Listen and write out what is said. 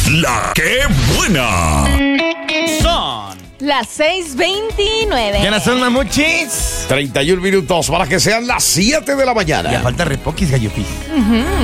La que buena. Son las 6:29. ¿Quiénes son, mamuchis? 31 minutos para que sean las 7 de la mañana. Ya falta repoquis, Gallopis.